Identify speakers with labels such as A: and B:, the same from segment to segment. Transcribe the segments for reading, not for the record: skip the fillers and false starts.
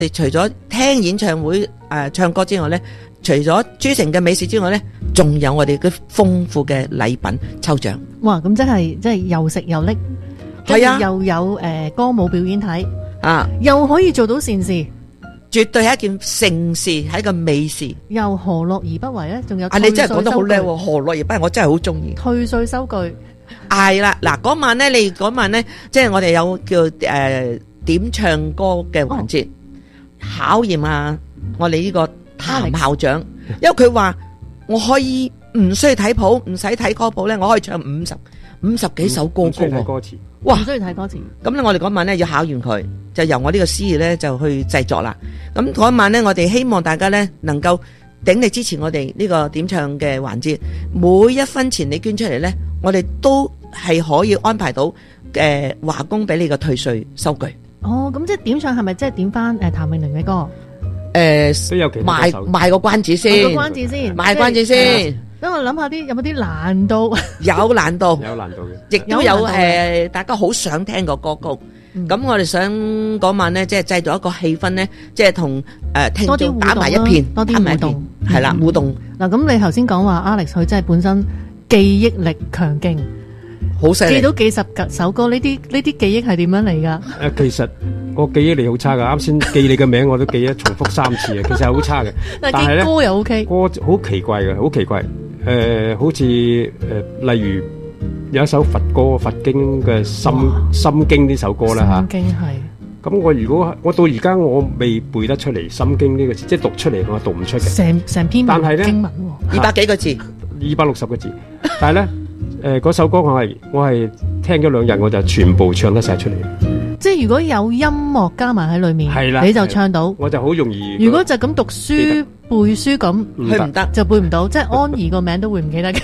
A: 除咗聽演唱會唱歌之外咧，除咗珠城嘅美食之外咧，仲有我哋嘅豐富嘅禮品抽獎。
B: 哇！咁真係又食又拎，
A: 係啊，
B: 又有歌舞表演睇
A: 啊，
B: 又可以做到善事，
A: 絕對係一件盛事，係一個美事。
B: 又何樂而不為咧？仲有
A: 你真係講得好叻喎！何樂而不為，我真係好中意。
B: 退稅收據
A: 係啦，嗱嗰晚咧，即係我哋有叫點唱歌嘅環節，考驗下我哋呢個譚校長，因為佢話我可以唔需要睇譜，唔使睇歌譜咧，我可以唱五十幾首歌曲喎。哇！
B: 唔需要睇歌詞。
A: 咁咧，我哋嗰晚咧要考驗佢，就由我呢個司儀咧就去製作啦。咁嗰晚咧，我哋希望大家咧能夠鼎力支持我哋呢個點唱嘅環節，每一分錢你捐出嚟咧，我哋都係可以安排到華工俾你個退稅收據。
B: 哦，咁即係點唱係咪即係點翻譚詠麟嘅歌？
C: 都有其他歌手
A: 賣個關子先，賣關子先。
B: 等我諗下有冇啲難度？
A: 有難度，
C: 有難度嘅，
A: 亦都有大家好想聽個歌曲。咁我哋想嗰晚咧，即係製造一個氣氛咧，即係同聽眾打埋一片，
B: 多啲互動，
A: 係啦，互動。
B: 嗱，咁你頭先講話 Alex 佢真係本身記憶力強勁。
A: 好犀利，
B: 記到幾十首歌，呢啲記憶係點樣嚟噶？
C: 其實我記憶力好差噶，啱先記你嘅名我都記得重複3次啊，其實係好差嘅。
B: 但係記歌又 OK，
C: 歌好奇怪嘅，好奇怪。好似例如有一首佛歌佛經嘅心經呢首歌啦吓。心經係。咁如果我到而家我未背得出嚟心經呢個字，即係讀出嚟我讀唔出嘅。
B: 成篇
C: 但係呢
B: 經文
A: 200幾個字
C: ，260個字，但係咧。嗰首歌我係聽咗2日，我就全部唱得晒出嚟。
B: 即係如果有音樂加埋喺裏面，你就唱到。我
C: 就好容易。
B: 如果就咁讀書背書咁，
A: 佢唔得，
B: 就背唔到。即係安怡個名都會唔記得嘅。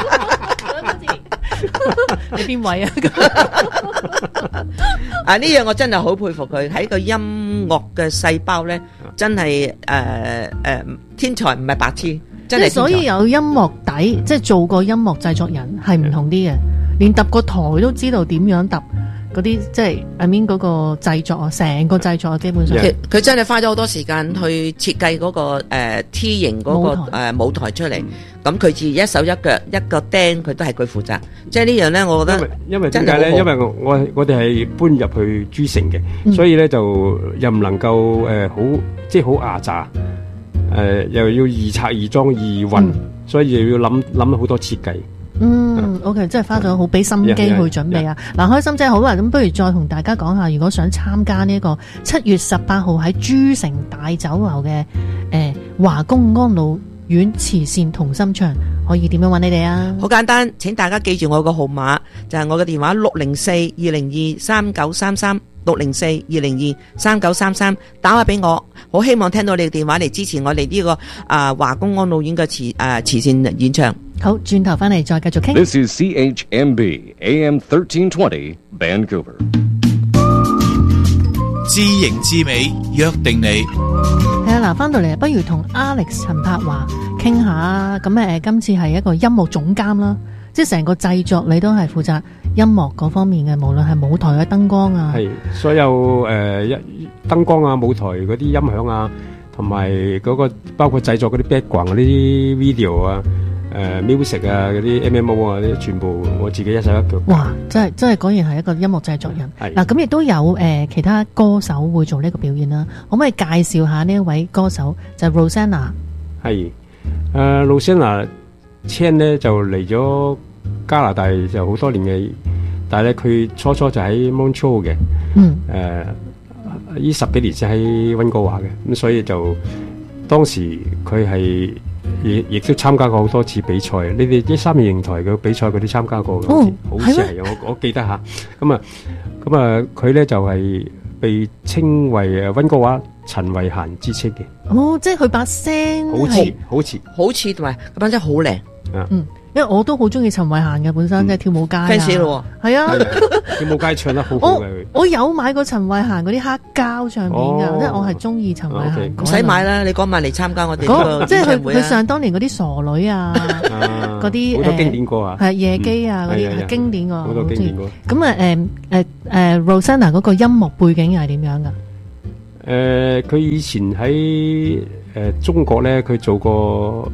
B: 你邊位啊？
A: 呢樣我真係好佩服佢，喺個音樂嘅細胞咧，真係天才唔係白痴。
B: 即係所以有音樂底，即係做過音樂製作人係唔同啲嘅，連揼個台都知道點樣揼嗰啲，即係 I mean 嗰個製作啊，成個製作啊，基本上
A: 佢真係花咗好多時間去設計嗰個T 型嗰個舞台出嚟。咁佢自一手一腳一個釘，佢都係佢負責。即係呢樣咧，我覺得
C: 因為點解咧？因為我哋係搬入去珠城嘅，所以咧就又唔能夠好即係好牙擦。又要易拆易裝易運，所以又要諗好多設計。
B: OK， 真係花咗好俾心機去準備啊！嗱，開心真係好啦，咁不如再同大家講下，如果想參加呢個7月18號喺珠城大酒樓嘅華工安老院慈善同心唱，可以點樣揾你哋啊？
A: 好簡單，請大家記住我個號碼，就係我嘅電話604-202-3933。604-202-3933，打話俾我，好希望聽到你嘅電話嚟支持我哋呢個華工安老院嘅慈善演唱。
B: 好，轉頭翻嚟再繼續傾。
D: This is CHMB AM 1320 Vancouver。
E: 知型知美，約定你。
B: 係啊，嗱，翻到嚟不如同 Alex 陳柏華傾下。咁今次係一個音樂總監啦。即係成個製作你都係負責音樂嗰方面嘅，無論係舞台嘅燈光啊，
C: 係所有燈光啊、舞台嗰啲音響啊，同埋嗰個包括製作嗰啲 background 嗰啲 video 啊、music 啊、嗰啲 MMO 啊，啲全部我自己一手一腳。
B: 哇！真係果然係一個音樂製作人。嗱，咁亦都有其他歌手會做呢個表演啦。可唔可以介紹下呢一位歌手？就係 Rosanna。係
C: Rosanna。Chan 咧就嚟咗加拿大就好多年嘅，但係咧佢初就喺 Montreal 嘅，呢10幾年先喺溫哥華嘅，咁所以就當時佢係亦都參加過好多次比賽。你哋啲3面台嘅比賽佢都參加過嘅，好似係我記得吓。咁啊佢咧就係被稱為溫哥華陳慧嫻之稱嘅。
B: 即係佢把聲
A: 好似同埋佢把聲好靚。
B: 因為我都好中意陳慧嫻嘅，本身即係跳舞街
A: fans 咯，
B: 係啊，
C: 跳舞街唱得好好嘅。
B: 我有買過陳慧嫻嗰啲黑膠唱片噶，因為我係中意陳慧嫻。
A: 唔使買啦，你嗰晚嚟參加我哋
B: 即係佢上當年嗰啲傻女啊，嗰啲
C: 好多經典歌啊，
B: 係夜機啊嗰啲係經典個，
C: 好多經典歌。
B: 咁Rosanna 嗰個音樂背景係點樣噶？
C: 佢以前喺中國咧，佢做過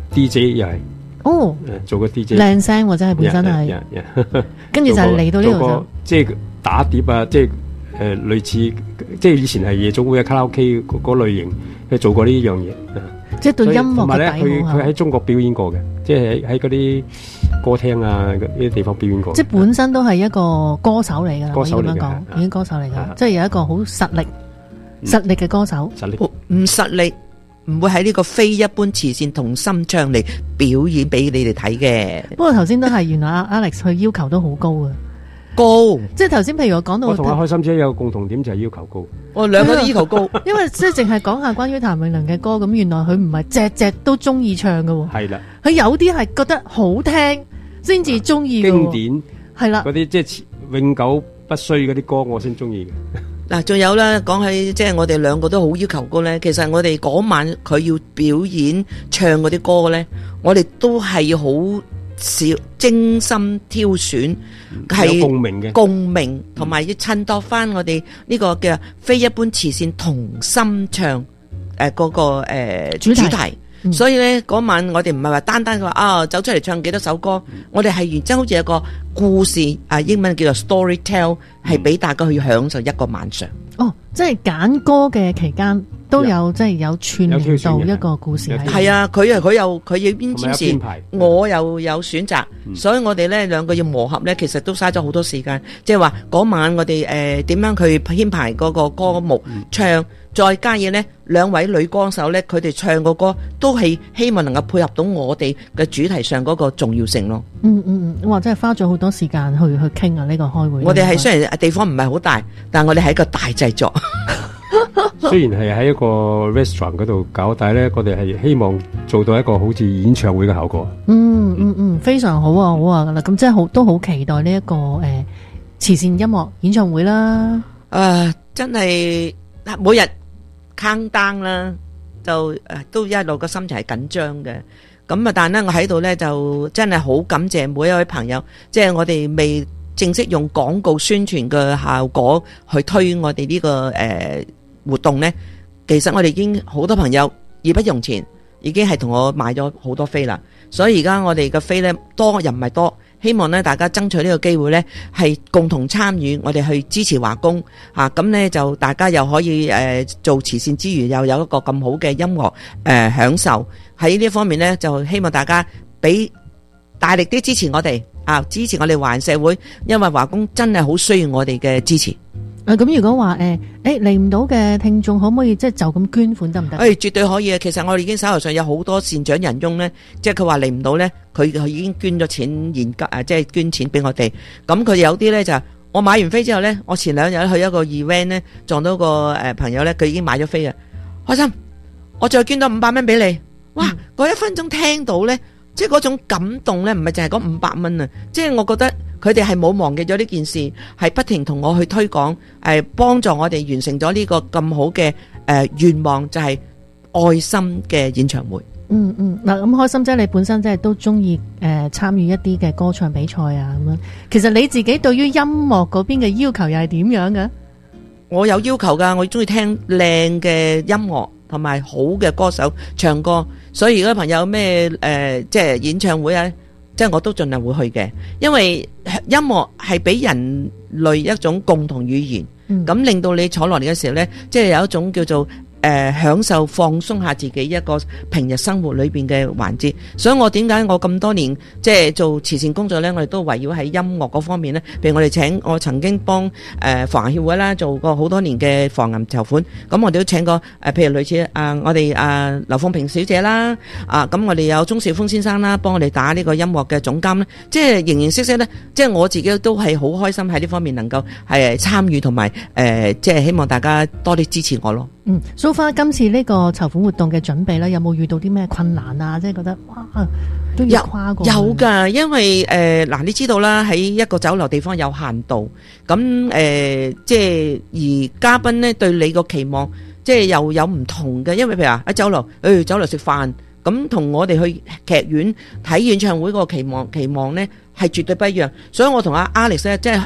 C: DJ 又係
B: 哦，
C: 做過 DJ
B: 靚聲喎，真係本身係，跟住就嚟到呢度就
C: 即係打碟啊，即係類似即係以前係夜總會嘅卡拉 OK 嗰類型，佢做過呢樣嘢。
B: 即係對音樂
C: 同埋咧，
B: 嘅
C: 佢喺中國表演過嘅，即係喺嗰啲歌廳啊呢啲地方表演過。
B: 即係本身都係一個歌手嚟㗎啦，
C: 歌手嚟嘅
B: 可以咁樣講，已經歌手嚟㗎，即係有一個好實力嘅歌手。
C: 實力
A: 唔實力唔會喺呢個非一般慈善同心唱嚟表演俾你哋睇嘅。
B: 不過頭先都係原來 Alex 佢要求都好高啊，
A: 高，
B: 即係頭先譬如我講到，
C: 我同阿開心姐有個共同點就係要求高。
A: 我兩個都要求高，
B: 因為即係淨係講下關於譚詠麟嘅歌，咁原來佢唔係隻隻都中意唱㗎喎。
C: 係啦，
B: 佢有啲係覺得好聽先至中意嘅。
C: 經典
B: 係啦，
C: 嗰啲即係永久不衰嗰啲歌，我先中意嘅。
A: 嗱，仲有啦，講起即係我哋兩個都好要求高咧。其實我哋嗰晚佢要表演唱嗰啲歌咧，我哋都係好少精心挑選，係
C: 有共鳴嘅
A: 共鳴，同埋要襯托翻我哋呢個嘅非一般慈善同心唱嗰個主題。所以咧嗰晚我哋唔係話單單話走出嚟唱幾多首歌，我哋係原真好似有個故事英文叫做 storytell， 係俾大家去享受一個晚上。
B: 哦，即係揀歌嘅期間都有即係有串聯到一個故事喺度。
A: 係啊，佢要邊簽詞，
C: 排
A: 我又有選擇，所以我哋咧兩個要磨合咧，其實都嘥咗好多時間。即係話嗰晚我哋點樣去編排嗰個歌目唱。再加嘢呢，兩位女歌手呢，佢哋唱個歌都係希望能夠配合到我哋嘅主題上嗰個重要性咯。
B: 哇！真係花咗好多時間去傾啊！呢個開會，
A: 我哋係雖然地方唔係好大，但係我哋係一個大製作。
C: 雖然係喺一個 restaurant 嗰度搞，但係呢，我哋係希望做到一個好似演唱會嘅效果。
B: 非常好啊，好啊啦，咁真係都好期待呢一個慈善音樂演唱會啦。
A: 真係每日 count down 啦，就都一路個心情係緊張嘅。咁但係咧，我喺度咧就真係好感謝每一位朋友，即係我哋未正式用廣告宣傳嘅效果去推我哋呢個活動呢。其實我哋已經好多朋友義不容辭，已經係同我買咗好多飛啦。所以而家我哋嘅飛呢，多又唔係多。希望咧，大家爭取呢個機會咧，係共同參與，我哋去支持華工嚇，咁咧就大家又可以做慈善之餘，又有一個咁好嘅音樂享受。喺呢方面咧，就希望大家俾大力啲支持我哋支持我哋華人社會，因為華工真係好需要我哋嘅支持。
B: 咁如果話嚟唔到嘅聽眾，可唔可以即係就咁捐款得唔得？
A: 絕對可以啊！其實我哋已經手頭上有好多善長仁翁咧，即係佢話嚟唔到咧，佢已經捐咗錢現金即係捐錢俾我哋。咁佢有啲咧就我買完飛之後咧，我前兩日去一個 event 咧，撞到個朋友咧，佢已經買咗飛啊！開心，我再捐多500蚊俾你。哇！嗰1分鐘聽到咧，即係嗰種感動咧，唔係淨係嗰500蚊啊！即係我覺得。佢哋係冇忘記咗呢件事，係不停同我去推廣，幫助我哋完成咗呢個咁好嘅願望，就係愛心嘅演唱會。
B: 嗱，咁開心姐，你本身即係都中意參與一啲嘅歌唱比賽啊咁樣。其實你自己對於音樂嗰邊嘅要求又係點樣嘅？
A: 我有要求噶，我中意聽靚嘅音樂同埋好嘅歌手唱歌，所以如果朋友咩即係演唱會啊。即係我都盡量會去嘅，因為音樂係俾人類一種共同語言，咁令到你坐落嚟嘅時候呢，即係有一種叫做享受放鬆下自己一個平日生活裏邊嘅環節。所以我點解我咁多年即係做慈善工作呢？我哋都圍繞喺音樂嗰方面呢。譬如我曾經幫防癌協會啦做過好多年嘅防癌籌款，咁我哋都請過譬如類似我哋劉鳳萍小姐啦，咁我哋有鍾兆峰先生啦，幫我哋打呢個音樂嘅總監呢，即係形形色色呢，即係我自己都係好開心喺呢方面能夠係參與同埋即係希望大家多啲支持我咯。
B: So far 今次呢個籌款活動嘅準備咧，有冇遇到啲咩困難啊？即係覺得哇，都要跨過。有
A: 㗎，因為嗱，你知道啦，喺一個酒樓地方有限度，咁即係而嘉賓咧對你個期望，即係又有唔同嘅。因為譬如話喺酒樓，酒樓食飯，咁同我哋去劇院睇演唱會個期望咧係絕對不一樣。所以我同阿 Alex 咧，即係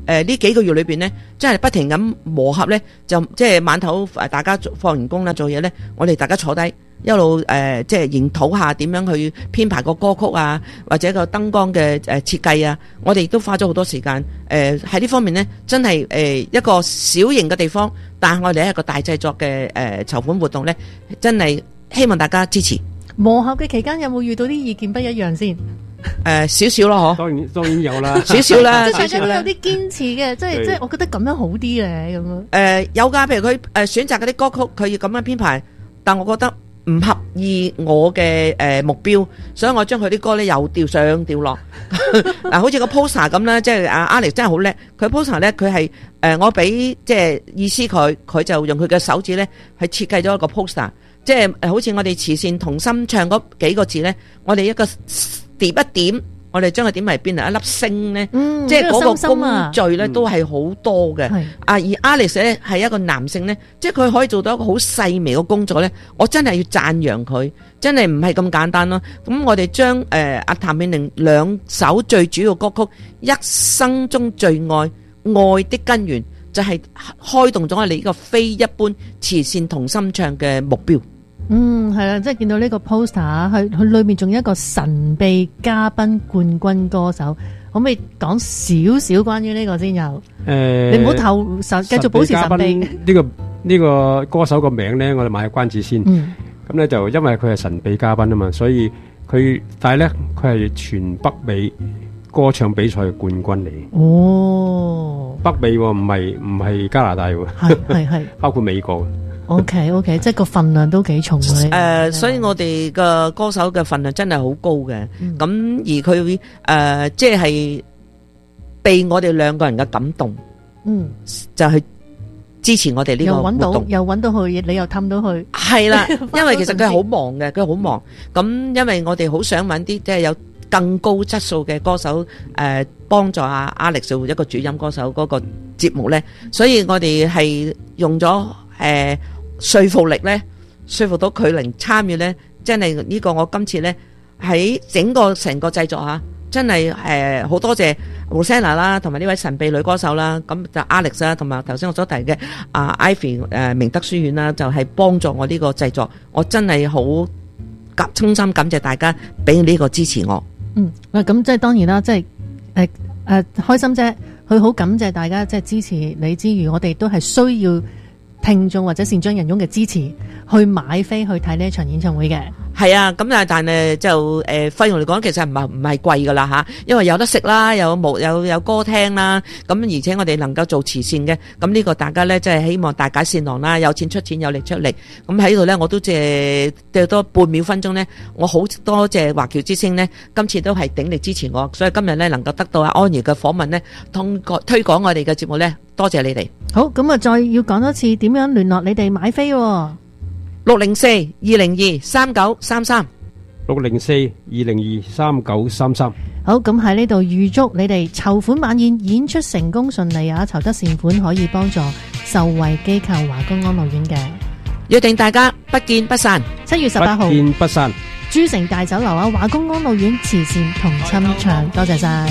A: 呢幾個月裏邊咧，真係不停咁磨合咧，就即係晚頭大家放完工啦做嘢咧，我哋大家坐低一路即係研討下點樣去編排個歌曲啊，或者個燈光嘅設計啊，我哋亦都花咗好多時間喺呢方面咧，真係一個小型嘅地方，但係我哋係一個大製作嘅籌款活動咧，真係希望大家支持。
B: 磨合嘅期間有冇遇到啲意見不一樣先？
A: 少少咯，嗬。
C: 當然有啦，
A: 少少啦，
B: 即係大家都有啲堅持嘅，即係我覺得咁樣好啲咧，咁樣。
A: 有㗎，譬如佢選擇嗰啲歌曲，佢要咁樣編排，但我覺得唔合意我嘅目標，所以我將佢啲歌咧又調上調落。嗱，好似個 poster 咁啦，即係阿 Alex 真係好叻，佢 poster 咧佢係我俾即係意思佢就用佢嘅手指咧去設計咗一個 poster， 即係好似我哋慈善同心唱嗰幾個字咧，我哋一個疊一點，我哋將佢點為邊啊？一粒星咧，即係嗰個工序咧都係好多嘅。而 Alex 咧係一個男性咧，即係佢可以做到一個好細微嘅工作咧，我真係要讚揚佢，真係唔係咁簡單咯。咁我哋將阿譚詠麟2首最主要歌曲《一生中最愛》愛的根源，就係開動咗我哋呢個非一般慈善同心唱嘅目標。
B: 係啦，即係見到呢個 poster，佢裏面仲有一個神秘嘉賓冠軍歌手，可唔可以講少少關於呢個先有？你唔好繼續保持神秘。
C: 呢個歌手個名咧，我哋賣關子先。咁咧就因為佢係神秘嘉賓啊嘛，所以但係咧佢係全北美歌唱比賽嘅冠軍嚟。哦，北美唔係加拿大喎，係包括美國。
B: OK， 即係個份量都幾重嘅。
A: 所以我哋嘅歌手嘅份量真係好高嘅。咁而佢即係被我哋兩個人嘅感動，就去支持我哋呢個活動。
B: 又揾到佢，你又氹到佢。係
A: 啦，因為其實佢好忙嘅，佢好忙。咁因為我哋好想揾啲即係有更高質素嘅歌手，幫助阿 Alex 做一個主音歌手嗰個節目咧，所以我哋係用咗說服力咧，說服到佢嚟參與咧，真係呢個我今次咧喺成個製作吓，真係好多謝 Rosanna 啦，同埋呢位神秘女歌手啦，咁就 Alex 啦，同埋頭先我所提嘅Ivy 明德書院啦，就係幫助我呢個製作，我真係好衷心感謝大家俾呢個支持我。
B: 咁即係當然啦，即係開心姐，佢好感謝大家即係支持你之餘，我哋都係需要聽眾或者善長仁翁嘅支持，去買飛去睇呢一場演唱會嘅。
A: 係啊，咁但係就費用嚟講，其實唔係貴噶啦吓，因為有得食啦，有歌聽啦，咁而且我哋能夠做慈善嘅，咁呢個大家咧即係希望大解善囊啦，有錢出錢，有力出力。咁喺度咧，我都借多半秒分鐘咧，我好多謝華僑之星呢，今次都係鼎力支持我，所以今日咧能夠得到阿安怡嘅訪問咧，通過推廣我哋嘅節目咧，多謝你哋。
B: 好，咁啊，再要講多次點樣聯絡你哋買飛
A: ？604-202-3933
C: 604-202-3933。
B: 好，咁喺呢度預祝你哋籌款晚宴演出成功順利啊！籌得善款可以幫助受惠機構華工安老院嘅。
A: 約定大家不見不散。
B: 7月18號
C: 不見不散。
B: 珠城大酒樓啊，華工安老院慈善同心唱，多謝晒。